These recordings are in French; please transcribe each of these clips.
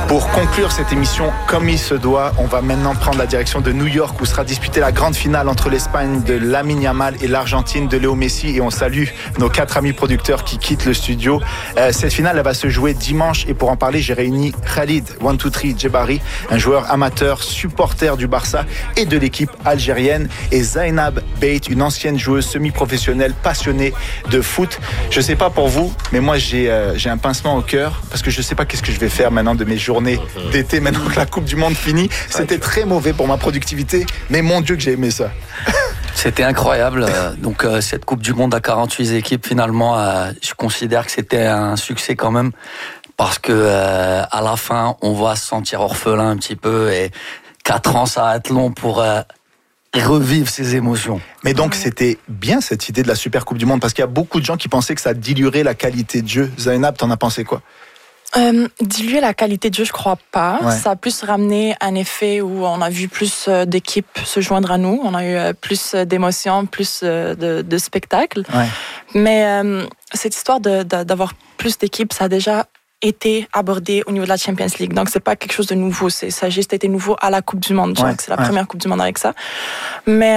Pour conclure cette émission comme il se doit, on va maintenant prendre la direction de New York où sera disputée la grande finale entre l'Espagne de Lamine Yamal et l'Argentine de Léo Messi. Et on salue nos 4 amis producteurs qui quittent le studio. Cette finale, elle va se jouer dimanche et pour en parler, j'ai réuni Khalid 123 Djebari, un joueur amateur, supporter du Barça et de l'équipe algérienne, et Zainab Beit, une ancienne joueuse semi-professionnelle passionnée de foot. Je sais pas pour vous, mais moi j'ai un pincement au cœur parce que je sais pas qu'est-ce que je vais faire maintenant de mes journées d'été maintenant que la Coupe du Monde finit. C'était très mauvais pour ma productivité, mais mon Dieu que j'ai aimé ça. C'était incroyable. Donc cette Coupe du Monde à 48 équipes, finalement, je considère que c'était un succès quand même, parce que à la fin, on va se sentir orphelin un petit peu, et 4 ans, ça va être long pour revivre ces émotions. Mais donc c'était bien cette idée de la Super Coupe du Monde, parce qu'il y a beaucoup de gens qui pensaient que ça diluerait la qualité de jeu. Zainab, t'en as pensé quoi? Diluer la qualité de jeu, je crois pas. Ouais. Ça a plus ramené un effet où on a vu plus d'équipes se joindre à nous. On a eu plus d'émotions, plus de spectacles. Ouais. Mais cette histoire d'avoir plus d'équipes, ça a déjà été abordé au niveau de la Champions League. Donc c'est pas quelque chose de nouveau. Ça a juste été nouveau à la Coupe du Monde. Ouais. C'est la première Coupe du Monde avec ça. Mais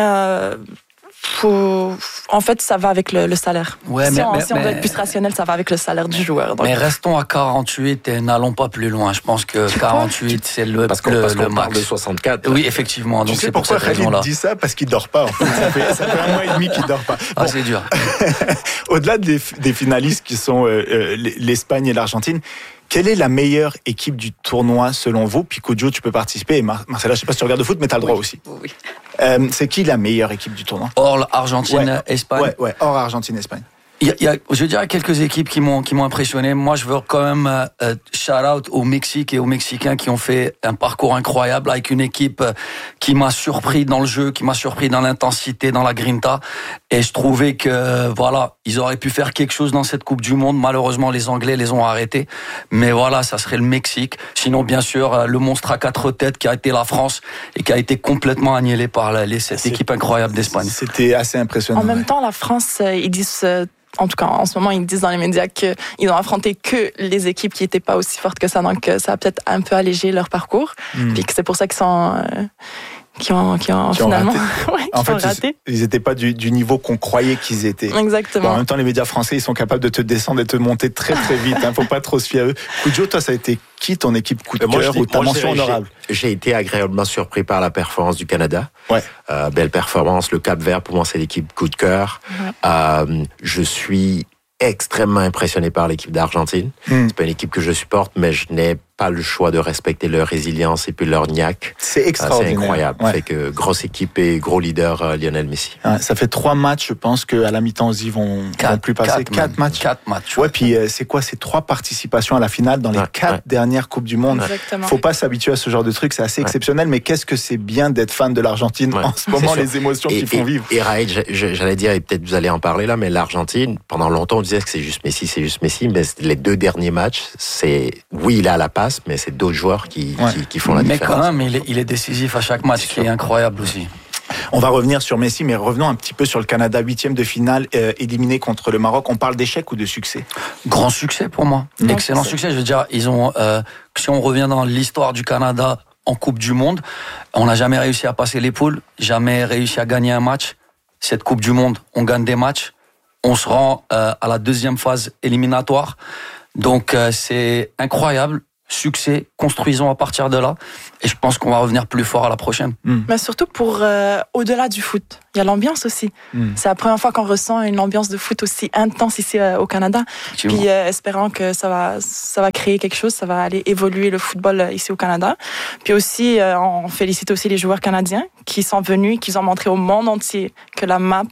en fait, ça va avec le salaire. Ouais, si on veut être plus rationnel, ça va avec le salaire du joueur. Donc. Mais restons à 48 et n'allons pas plus loin. Je pense que 48, c'est le parce qu'on max. parle de 64. Oui, effectivement. Donc Tu sais c'est pour pourquoi cette Khalid raison-là. dit ça? Parce qu'il dort pas. En fait. Ça fait 1 mois et demi qu'il dort pas. Ah, c'est dur. Au-delà des finalistes qui sont l'Espagne et l'Argentine, quelle est la meilleure équipe du tournoi selon vous? Puis Kodjo, tu peux participer. Et Marcella, je sais pas si tu regardes le foot, mais tu as le droit aussi. Oui. C'est qui la meilleure équipe du tournoi? Hors Argentine, Espagne. Ouais, hors Argentine, Espagne. Je veux dire, quelques équipes qui m'ont impressionné. Moi, je veux quand même shout-out au Mexique et aux Mexicains qui ont fait un parcours incroyable avec une équipe qui m'a surpris dans le jeu, qui m'a surpris dans l'intensité, dans la grinta. Et je trouvais que, voilà, ils auraient pu faire quelque chose dans cette Coupe du Monde. Malheureusement, les Anglais les ont arrêtés. Mais voilà, ça serait le Mexique. Sinon, bien sûr, le monstre à 4 têtes qui a été la France et qui a été complètement annihilé par cette équipe incroyable d'Espagne. C'était assez impressionnant. En même temps, la France, ils disent... En tout cas, en ce moment, ils disent dans les médias qu'ils ont affronté que les équipes qui n'étaient pas aussi fortes que ça. Donc, ça a peut-être un peu allégé leur parcours. Puis que c'est pour ça qu'ils sont... qui ont finalement raté. Ils n'étaient pas du niveau qu'on croyait qu'ils étaient. Exactement. Bon, en même temps, les médias français, ils sont capables de te descendre et te monter très très vite. Faut pas trop se fier à eux. Kodjo, toi, ça a été qui ton équipe coup de cœur ou ta mention honorable? J'ai été agréablement surpris par la performance du Canada. Ouais. Belle performance. Le Cap-Vert, pour moi, c'est l'équipe coup de cœur. Ouais. Je suis extrêmement impressionné par l'équipe d'Argentine. C'est pas une équipe que je supporte, mais je n'ai pas le choix de respecter leur résilience et puis leur niaque. C'est extraordinaire. C'est incroyable. Ouais. Fait que grosse équipe et gros leader Lionel Messi. Ouais, ça fait 3 matchs, je pense qu'à la mi-temps, ils vont plus passer. 4 matchs. 4 matchs. Ouais, puis c'est quoi? C'est 3 participations à la finale dans les 4 dernières Coupes du Monde. Exactement. Faut pas s'habituer à ce genre de truc, c'est assez exceptionnel, mais qu'est-ce que c'est bien d'être fan de l'Argentine en ce moment, les émotions qu'ils font vivre. Et Raïd, j'allais dire, et peut-être vous allez en parler là, mais l'Argentine, pendant longtemps, on disait que c'est juste Messi, mais les 2 derniers matchs, oui, il a la passe, mais c'est d'autres joueurs qui font la différence. Mais quand même, il est décisif à chaque match, ce qui est incroyable aussi. On va revenir sur Messi, mais revenons un petit peu sur le Canada, 8e de finale, éliminé contre le Maroc. On parle d'échec ou de succès? Grand succès pour moi. Excellent succès. Je veux dire, ils ont, si on revient dans l'histoire du Canada en Coupe du Monde, on n'a jamais réussi à passer les poules, jamais réussi à gagner un match. Cette Coupe du Monde, on gagne des matchs. On se rend à la 2e phase éliminatoire. Donc, c'est incroyable. Succès, construisons à partir de là. Et je pense qu'on va revenir plus fort à la prochaine. Mais surtout pour au-delà du foot, il y a l'ambiance aussi. C'est la première fois qu'on ressent une ambiance de foot aussi intense ici au Canada. Puis espérant que ça va créer quelque chose, ça va aller évoluer le football ici au Canada. Puis aussi, on félicite aussi les joueurs canadiens qui sont venus, qui ont montré au monde entier que la map,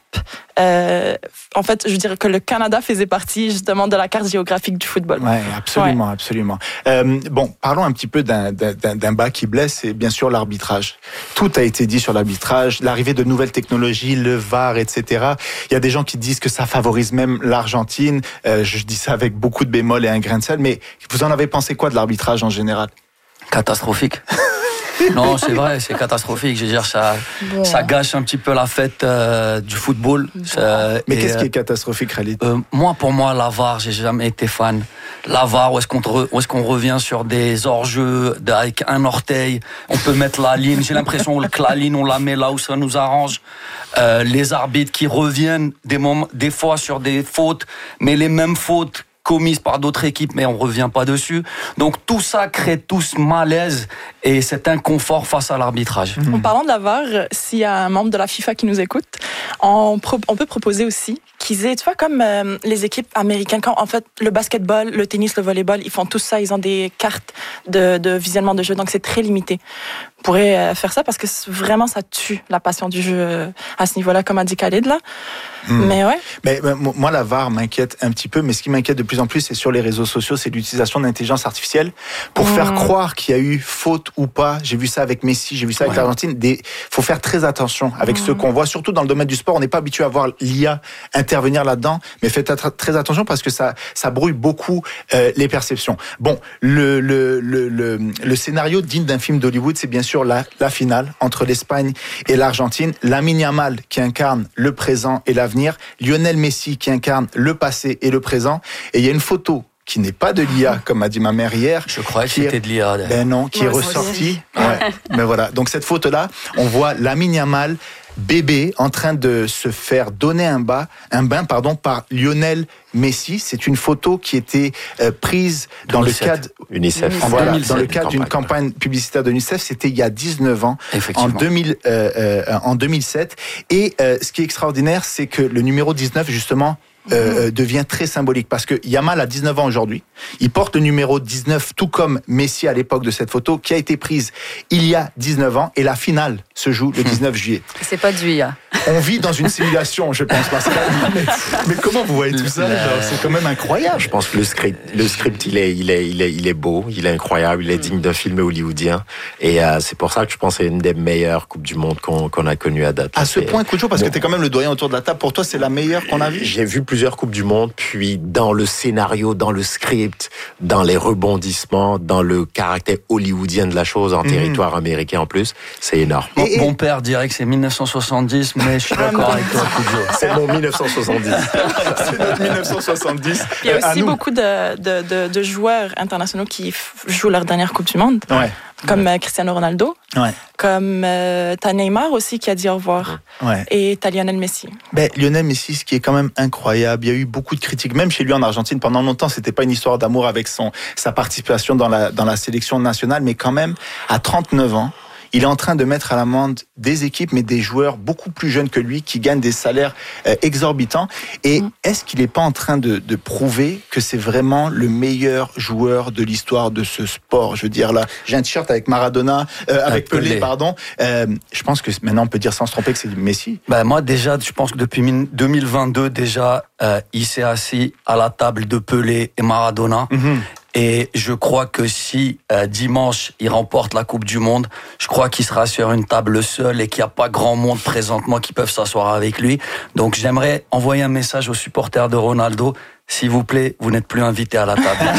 en fait, je dirais que le Canada faisait partie justement de la carte géographique du football. Ouais, absolument, absolument. Bon, parlons un petit peu d'un bas qui blesse, c'est bien sûr l'arbitrage. Tout a été dit sur l'arbitrage, l'arrivée de nouvelles technologies, le VAR, etc. Il y a des gens qui disent que ça favorise même l'Argentine. Je dis ça avec beaucoup de bémols et un grain de sel, mais vous en avez pensé quoi de l'arbitrage en général? Catastrophique. Non, c'est vrai, c'est catastrophique. Je veux dire, ça gâche un petit peu la fête du football. Mais qu'est-ce qui est catastrophique, Khalid? Pour moi, la VAR, j'ai jamais été fan. La VAR, où est-ce qu'on revient sur des hors-jeux avec un orteil, on peut mettre la ligne. J'ai l'impression que la ligne, on la met là où ça nous arrange. Les arbitres qui reviennent des fois sur des fautes, mais les mêmes fautes commises par d'autres équipes, mais on revient pas dessus. Donc tout ça crée tout ce malaise et cet inconfort face à l'arbitrage. En parlant de la VAR, s'il y a un membre de la FIFA qui nous écoute, on peut proposer aussi qu'ils aient, tu vois, comme les équipes américaines, quand en fait le basketball, le tennis, le volleyball, ils font tout ça, ils ont des cartes de visionnement de jeu, donc c'est très limité. On pourrait faire ça parce que vraiment ça tue la passion du jeu à ce niveau-là, comme a dit Khalid là. Mais ouais. Mais moi, la VAR m'inquiète un petit peu, mais ce qui m'inquiète de plus en plus, c'est sur les réseaux sociaux, c'est l'utilisation de l'intelligence artificielle pour faire croire qu'il y a eu faute ou pas. J'ai vu ça avec Messi, j'ai vu ça avec l'Argentine. Faut faire très attention avec ce qu'on voit, surtout dans le domaine du sport. On n'est pas habitué à voir l'IA intervenir là-dedans, mais faites très attention parce que ça brouille beaucoup les perceptions. Bon, le scénario digne d'un film d'Hollywood, c'est bien sûr la finale entre l'Espagne et l'Argentine. Lamine Yamal qui incarne le présent et l'avenir, Lionel Messi qui incarne le passé et le présent. Et il y a une photo qui n'est pas de l'IA, comme a dit ma mère hier. Je crois que c'était de l'IA. Ben non, qui est ressortie. Mais voilà. Donc cette photo-là, on voit Lamine Yamal, bébé, en train de se faire donner un bain, par Lionel Messi. C'est une photo qui était prise dans le cadre UNICEF. Voilà, dans le cadre d'une campagne publicitaire de l'UNICEF. C'était il y a 19 ans, en 2007. Et ce qui est extraordinaire, c'est que le numéro 19, justement, devient très symbolique parce que Yamal a 19 ans aujourd'hui. Il porte le numéro 19, tout comme Messi à l'époque de cette photo, qui a été prise il y a 19 ans. Et la finale se joue le 19 juillet. C'est pas du IA. On vit dans une simulation, je pense. Mais comment vous voyez tout ça? C'est quand même incroyable. Je pense que le script, il est beau, il est incroyable, il est digne d'un film hollywoodien. Et c'est pour ça que je pense que c'est une des meilleures Coupes du Monde qu'on a connues à date. À ce point, Koujo, parce que t'es quand même le doyen autour de la table. Pour toi, c'est la meilleure qu'on a vue? J'ai vu plusieurs Coupes du Monde, puis dans le scénario, dans le script, dans les rebondissements, dans le caractère hollywoodien de la chose, en territoire américain en plus, c'est énorme. Mon père dirait que c'est 1970, mais je suis d'accord avec toi, Koujo. C'est mon 1970. C'est notre 1970. Il y a aussi beaucoup de joueurs internationaux qui jouent leur dernière Coupe du Monde. Ouais. Comme Cristiano Ronaldo, comme t'as Neymar aussi qui a dit au revoir, et t'as Lionel Messi. Lionel Messi, ce qui est quand même incroyable, il y a eu beaucoup de critiques, même chez lui en Argentine. Pendant longtemps, c'était pas une histoire d'amour avec sa participation dans la sélection nationale, mais quand même, à 39 ans, il est en train de mettre à l'amende des équipes, mais des joueurs beaucoup plus jeunes que lui, qui gagnent des salaires exorbitants. Et est-ce qu'il n'est pas en train de prouver que c'est vraiment le meilleur joueur de l'histoire de ce sport? Je veux dire, là, j'ai un t-shirt avec Maradona, avec Pelé, pardon. Je pense que maintenant, on peut dire sans se tromper que c'est Messi. Moi, déjà, je pense que depuis 2022, déjà, il s'est assis à la table de Pelé et Maradona. Et je crois que si dimanche il remporte la Coupe du Monde, je crois qu'il sera sur une table seul et qu'il n'y a pas grand monde présentement qui peuvent s'asseoir avec lui. Donc j'aimerais envoyer un message aux supporters de Ronaldo. S'il vous plaît, vous n'êtes plus invité à la table.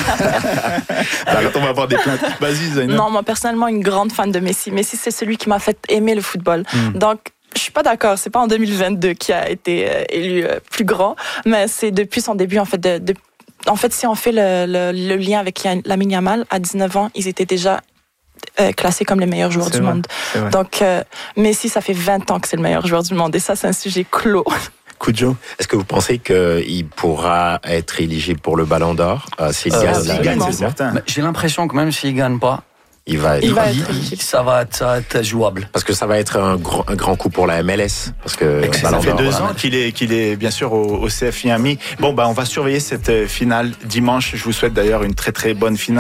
On va avoir des plaintes. Vas-y, Zaina. Non, moi personnellement, une grande fan de Messi. Messi, c'est celui qui m'a fait aimer le football. Donc je suis pas d'accord, c'est pas en 2022 qu'il a été élu plus grand, mais c'est depuis son début en fait En fait, si on fait le lien avec Lamine Yamal, à 19 ans, ils étaient déjà classés comme les meilleurs joueurs du monde. Donc, Messi, ça fait 20 ans que c'est le meilleur joueur du monde. Et ça, c'est un sujet clos. Koujo, est-ce que vous pensez qu'il pourra être éligible pour le Ballon d'Or s'il gagne? C'est certain. J'ai l'impression que même s'il gagne pas, ça va être jouable. Parce que ça va être un grand coup pour la MLS. Parce que ça fait 2 ans qu'il est bien sûr au CF Miami. Bon, on va surveiller cette finale dimanche. Je vous souhaite d'ailleurs une très très bonne finale.